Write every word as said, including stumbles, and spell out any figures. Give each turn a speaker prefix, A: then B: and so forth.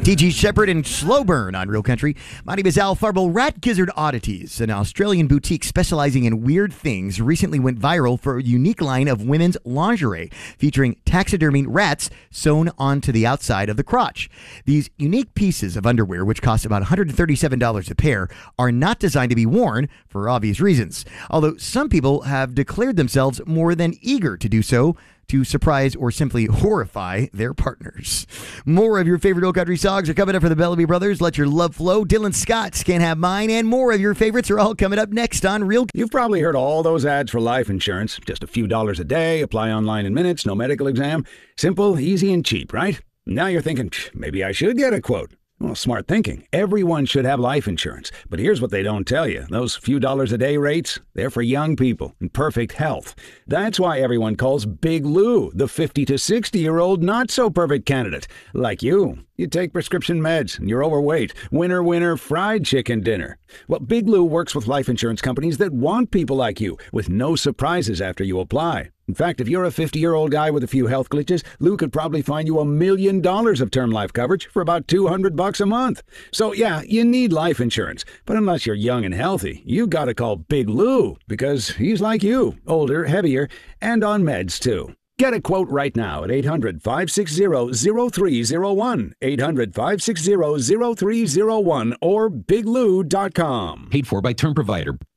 A: T G Shepherd and Slow Burn on Real Country. My name is Al Farble. Rat Gizzard Oddities, an Australian boutique specializing in weird things, recently went viral for a unique line of women's lingerie featuring taxidermied rats sewn onto the outside of the crotch. These unique pieces of underwear, which cost about one hundred thirty-seven dollars a pair, are not designed to be worn for obvious reasons, although some people have declared themselves more than eager to do so to surprise or simply horrify their partners. More of your favorite old country songs are coming up for the Bellamy Brothers. Let Your Love Flow. Dylan Scott's Can't Have Mine, and more of your favorites are all coming up next on Real.
B: You've probably heard all those ads for life insurance. Just a few dollars a day, apply online in minutes, no medical exam. Simple, easy, and cheap, right? Now you're thinking, maybe I should get a quote. Well, smart thinking. Everyone should have life insurance. But here's what they don't tell you. Those few dollars a day rates, they're for young people in perfect health. That's why everyone calls Big Lou the fifty to sixty-year-old not-so-perfect candidate. Like you. You take prescription meds and you're overweight. Winner, winner, fried chicken dinner. Well, Big Lou works with life insurance companies that want people like you, with no surprises after you apply. In fact, if you're a fifty-year-old guy with a few health glitches, Lou could probably find you a million dollars of term life coverage for about two hundred bucks a month. So yeah, you need life insurance. But unless you're young and healthy, you gotta call Big Lou, because he's like you, older, heavier, and on meds too. Get a quote right now at eight hundred, five six zero, zero three zero one, eight hundred, five six zero, zero three zero one, or big lou dot com.
C: Paid for by Term Provider.